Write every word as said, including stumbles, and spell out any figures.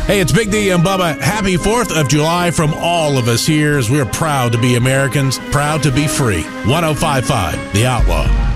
Hey, it's Big D and Bubba. Happy fourth of July from all of us here, as we're proud to be Americans, proud to be free. one oh five point five, The Outlaw.